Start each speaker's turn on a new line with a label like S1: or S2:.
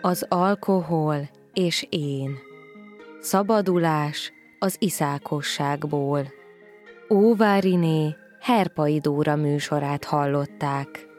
S1: Az alkohol és én. Szabadulás az iszákosságból. Óváriné Herpai Dóra műsorát hallották.